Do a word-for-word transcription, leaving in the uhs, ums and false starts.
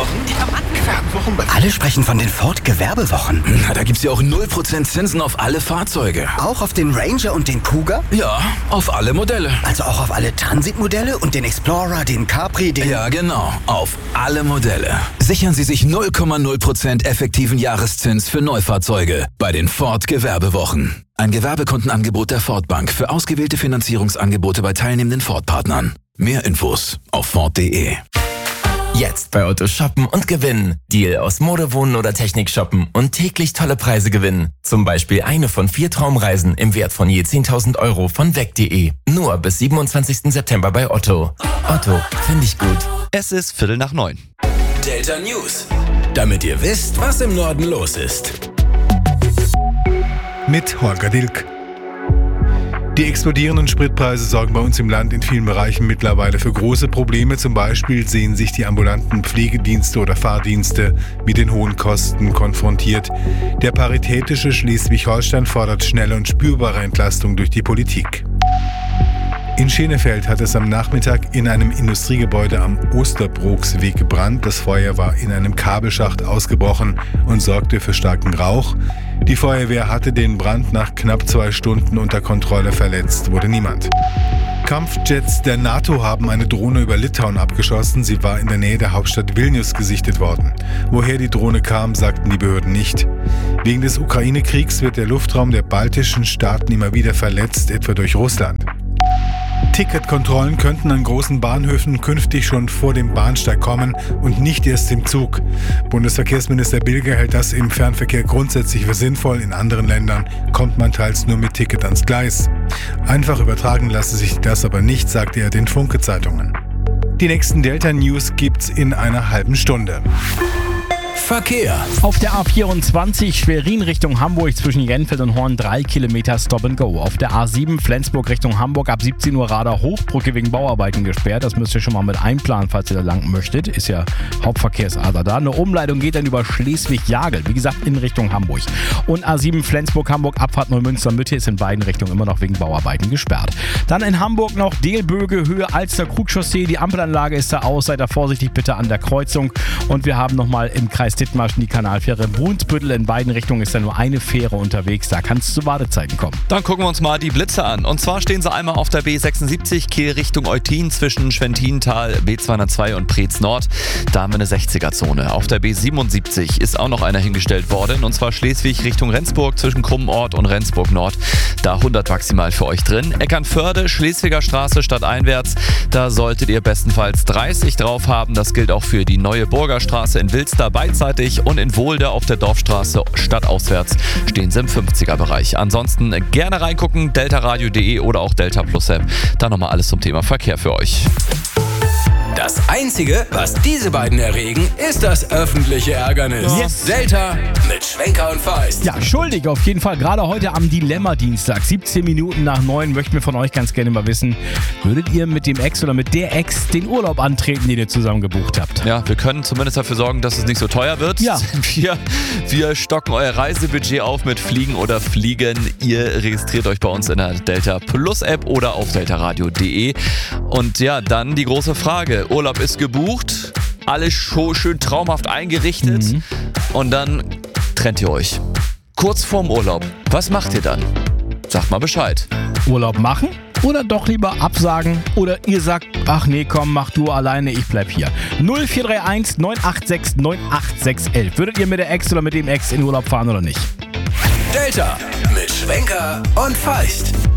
Gewerbewochen? Gewerbewochen? Alle sprechen von den Ford Gewerbewochen. Na, da gibt's ja auch null Prozent Zinsen auf alle Fahrzeuge. Auch auf den Ranger und den Kuga? Ja, auf alle Modelle. Also auch auf alle Transit-Modelle und den Explorer, den Capri, den... Ja, genau. Auf alle Modelle. Sichern Sie sich null Komma null Prozent effektiven Jahreszins für Neufahrzeuge bei den Ford Gewerbewochen. Ein Gewerbekundenangebot der Ford Bank für ausgewählte Finanzierungsangebote bei teilnehmenden Ford-Partnern. Mehr Infos auf Ford punkt de. Jetzt bei Otto shoppen und gewinnen. Deal aus Mode, Wohnen oder Technik shoppen und täglich tolle Preise gewinnen. Zum Beispiel eine von vier Traumreisen im Wert von je zehntausend Euro von weg punkt de. Nur bis siebenundzwanzigsten September bei Otto. Otto, finde ich gut. Es ist Viertel nach neun. Delta News. Damit ihr wisst, was im Norden los ist. Mit Holger Dilk. Die explodierenden Spritpreise sorgen bei uns im Land in vielen Bereichen mittlerweile für große Probleme. Zum Beispiel sehen sich die ambulanten Pflegedienste oder Fahrdienste mit den hohen Kosten konfrontiert. Der Paritätische Schleswig-Holstein fordert schnelle und spürbare Entlastung durch die Politik. In Schenefeld hat es am Nachmittag in einem Industriegebäude am Osterbroksweg gebrannt. Das Feuer war in einem Kabelschacht ausgebrochen und sorgte für starken Rauch. Die Feuerwehr hatte den Brand nach knapp zwei Stunden unter Kontrolle. Verletzt wurde niemand. Kampfjets der NATO haben eine Drohne über Litauen abgeschossen. Sie war in der Nähe der Hauptstadt Vilnius gesichtet worden. Woher die Drohne kam, sagten die Behörden nicht. Wegen des Ukraine-Kriegs wird der Luftraum der baltischen Staaten immer wieder verletzt, etwa durch Russland. Ticketkontrollen könnten an großen Bahnhöfen künftig schon vor dem Bahnsteig kommen und nicht erst im Zug. Bundesverkehrsminister Bilger hält das im Fernverkehr grundsätzlich für sinnvoll. In anderen Ländern kommt man teils nur mit Ticket ans Gleis. Einfach übertragen lasse sich das aber nicht, sagte er den Funke-Zeitungen. Die nächsten Delta-News gibt's in einer halben Stunde. Verkehr. Auf der A vierundzwanzig Schwerin Richtung Hamburg zwischen Jenfeld und Horn drei Kilometer Stop and Go. Auf der A sieben Flensburg Richtung Hamburg ab siebzehn Uhr Radar Hochbrücke wegen Bauarbeiten gesperrt. Das müsst ihr schon mal mit einplanen, falls ihr da lang möchtet. Ist ja Hauptverkehrsader da. Eine Umleitung geht dann über Schleswig-Jagel, wie gesagt in Richtung Hamburg. Und A sieben Flensburg-Hamburg Abfahrt Neumünster-Mitte ist in beiden Richtungen immer noch wegen Bauarbeiten gesperrt. Dann in Hamburg noch Delböge, Höhe Alster-Krug-Chaussee. Die Ampelanlage ist da aus. Seid da vorsichtig bitte an der Kreuzung. Und wir haben nochmal im Kreis Dithmarschen die Kanalfähre Brunsbüttel. In beiden Richtungen ist da nur eine Fähre unterwegs. Da kann es zu Wartezeiten kommen. Dann gucken wir uns mal die Blitze an. Und zwar stehen sie einmal auf der B sechsundsiebzig Kiel Richtung Eutin zwischen Schwentintal, B zweihundertzwei und Preetz Nord. Da haben wir eine sechziger-Zone. Auf der B siebenundsiebzig ist auch noch einer hingestellt worden. Und zwar Schleswig Richtung Rendsburg zwischen Krummenort und Rendsburg Nord. Da hundert maximal für euch drin. Eckernförde, Schleswiger Straße stadteinwärts. Da solltet ihr bestenfalls dreißig drauf haben. Das gilt auch für die neue Burgerstraße in Wilster beidseitig. Und in Wohlde auf der Dorfstraße stadtauswärts stehen sie im fünfziger-Bereich. Ansonsten gerne reingucken, deltaradio punkt de oder auch Delta Plus App. Da nochmal alles zum Thema Verkehr für euch. Das Einzige, was diese beiden erregen, ist das öffentliche Ärgernis. Yes. Delta mit Schwenker und Feist. Ja, schuldig auf jeden Fall. Gerade heute am Dilemma-Dienstag, siebzehn Minuten nach neun, möchten wir von euch ganz gerne mal wissen, würdet ihr mit dem Ex oder mit der Ex den Urlaub antreten, den ihr zusammen gebucht habt? Ja, wir können zumindest dafür sorgen, dass es nicht so teuer wird. Ja. Wir, wir stocken euer Reisebudget auf mit Fliegen oder Fliegen. Ihr registriert euch bei uns in der Delta Plus App oder auf deltaradio punkt de. Und ja, dann die große Frage. Urlaub ist gebucht, alles schön traumhaft eingerichtet mhm. und dann trennt ihr euch. Kurz vorm Urlaub, was macht ihr dann? Sagt mal Bescheid. Urlaub machen oder doch lieber absagen? Oder ihr sagt, ach nee, komm, mach du alleine, ich bleib hier. null vier drei eins neun acht sechs neun acht sechs eins eins. Würdet ihr mit der Ex oder mit dem Ex in Urlaub fahren oder nicht? Delta mit Schwenker und Feist.